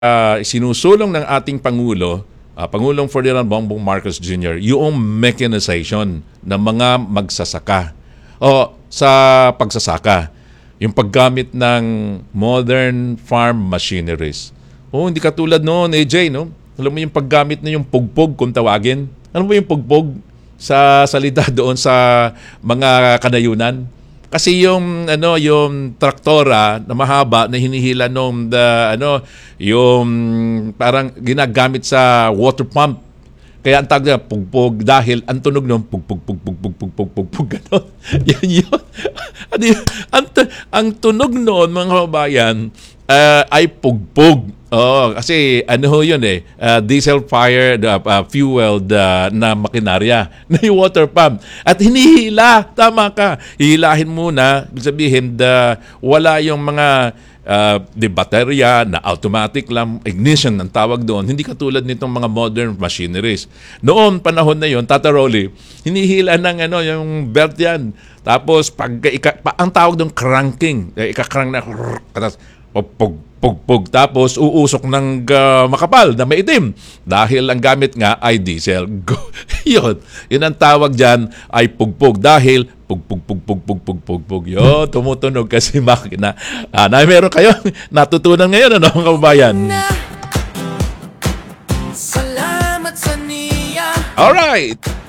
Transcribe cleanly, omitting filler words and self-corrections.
sinusulong ng ating Pangulo, Pangulong Ferdinand Bongbong Marcos Jr., yung mechanization ng mga magsasaka o sa pagsasaka. Yung paggamit ng modern farm machineries. Hindi katulad noon, AJ, no? Alam mo yung paggamit na yung pugpog kung tawagin? Ano mo yung pugpog sa salida doon sa mga kanayunan? Kasi yung traktora na mahaba na hinihila yung parang ginagamit sa water pump. Kaya ang tawag na pugpog dahil ang tunog ng pugpog gano'n. Yan. Ano yun? Ang tunog noon, mga kababayan, ay pugpog. Kasi yun diesel-fired, fueled na makinarya na yung water pump. At hinihila, tama ka. Hihilahin muna, sabihin, wala yung mga baterya na automatic lang, ignition ang tawag doon. Hindi katulad nitong mga modern machineries. Noon, panahon na yun, Tata Rolly, hinihila ng yung belt yan. Tapos, ang tawag doon, cranking. Ika-crank na, pugpog. Tapos uusok ng makapal na maitim dahil ang gamit nga ay diesel. Yun ang tawag dyan ay pugpog dahil pugpog. Yun, tumutunog kasi makina. Meron kayong natutunan ngayon, mga kababayan? Salamat sa niya. Alright!